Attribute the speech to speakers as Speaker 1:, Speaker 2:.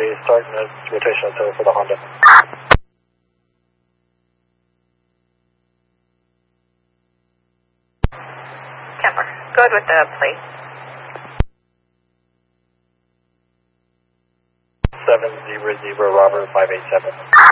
Speaker 1: visibility, starting its rotational tail for the Honda.
Speaker 2: Kemper, go ahead with the plate.
Speaker 1: 700 Robert 587.